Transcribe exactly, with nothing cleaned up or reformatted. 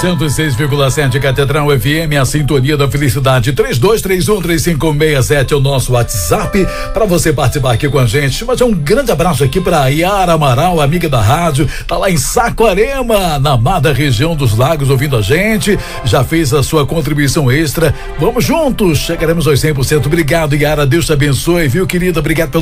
cento e seis vírgula sete Catedral F M, a sintonia da felicidade. Três dois três um três cinco seis sete é o nosso WhatsApp para você participar aqui com a gente. Mas é um grande abraço aqui para Yara Amaral, amiga da rádio, tá lá em Saquarema, na amada região dos Lagos, ouvindo a gente. Já fez a sua contribuição extra. Vamos juntos, chegaremos aos cem por cento. Obrigado, Yara. Deus te abençoe, viu, querida? Obrigado pelo